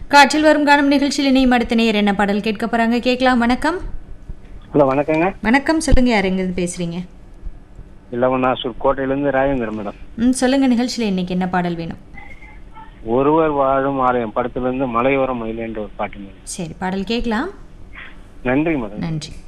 காற்றில் வரும் காணும் நிகழ்ச்சியில் இணையும் அடுத்த நேர் என்ன பாடல் கேட்க போறாங்க கேட்கலாம். வணக்கம். ஹலோ வணக்கங்க. வணக்கம், சொல்லுங்க, யார் எங்கிருந்து பேசுறீங்க? இல்லவனாசூர் கோட்டையிலேருந்து ராஜேந்திரன் மேடம். சொல்லுங்க, நிகழ்ச்சியில் இன்னைக்கு என்ன பாடல் வேணும்? ஒருவர் வாழும் ஆலயம் படத்திலிருந்து மலையோரம் மயிலேன்ற ஒரு பாட்டு மேடம். சரி, பாடல் கேட்கலாம். நன்றி மேடம். நன்றி.